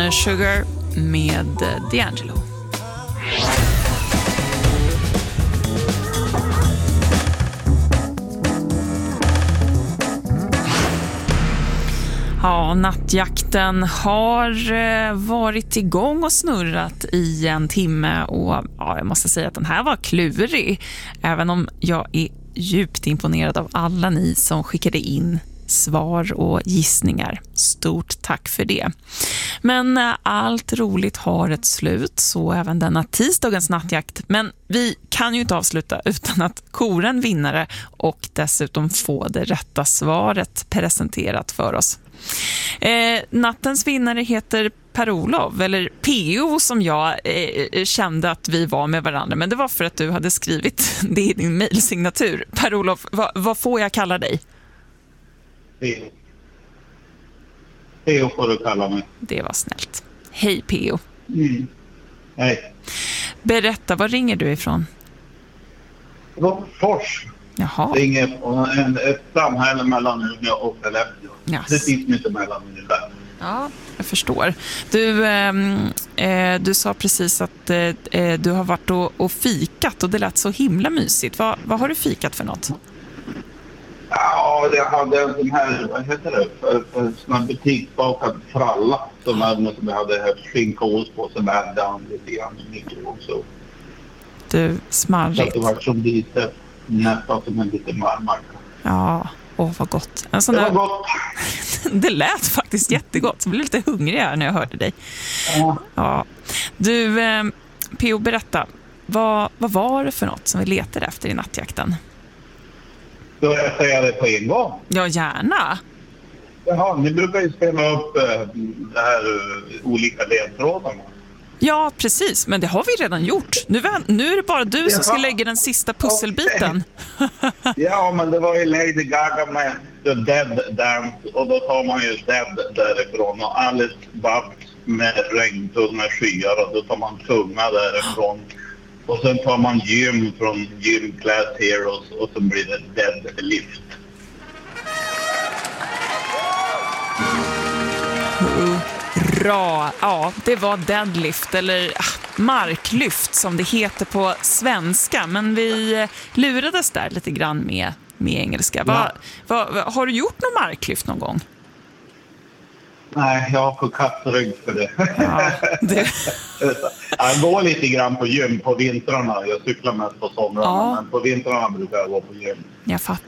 låten Sugar med D'Angelo. Ja, nattjakten har varit igång och snurrat i en timme och ja, jag måste säga att den här var klurig. Även om jag är djupt imponerad av alla ni som skickade in svar och gissningar. Stort tack för det. Men allt roligt har ett slut, så även denna tisdagens nattjakt. Men vi kan ju inte avsluta utan att kora en vinnare och dessutom få det rätta svaret presenterat för oss. Nattens vinnare heter Per-Olof, eller PO som jag kände att vi var med varandra. Men det var för att du hade skrivit det i din mejlsignatur. Per-Olof, vad får jag kalla dig? PO får du kalla mig. Det var snällt. Hej PO. Hej. Berätta, var ringer du ifrån? Fors. Jaha. Ringer från ett samhälle mellan Umeå och Skellefteå. Yes. Precis mitt mellan ungefär. Ja, jag förstår. Du sa precis att du har varit och fikat och det lät så himla mysigt. Vad har du fikat för något? Ja, jag hade en sån här, vad heter det? En sån här butiksbakad fralla som jag hade haft skinka och ost på, så värde han lite grann i mikron. Så Du, smarrigt. så att det var som lite, nästan som en liten marmacka. Ja, vad gott. En sån Det var där... gott. Det lät faktiskt jättegott. Så jag blev lite hungrig här när jag hörde dig. Ja. Du, P.O. berätta. Vad var det för något som vi letade efter i nattjakten? Då jag säga det på en gång. Ja, gärna. Jaha, ni brukar ju spela upp det här olika ledtrådarna. Ja, precis. Men det har vi redan gjort. Nu är det bara du som ska lägga den sista pusselbiten. Okay. Ja, men det var ju Lady Gaga med The Dead Dance. Och då tar man ju Dead därifrån. Och Alice Babs med Regntunga skyar. Och då tar man Tunga därifrån. Och sen tar man Gym från Gym Class Heroes. Och så blir det Dead Lift. Bra. Ja, det var deadlift eller marklyft som det heter på svenska. Men vi lurades där lite grann med engelska. Har du gjort någon marklyft någon gång? Nej, jag har för kattrygg för det. Ja, Jag går lite grann på gym på vintrarna. Jag cyklar mest på somrarna, men på vintrarna brukar jag gå på gym. Jag fattar.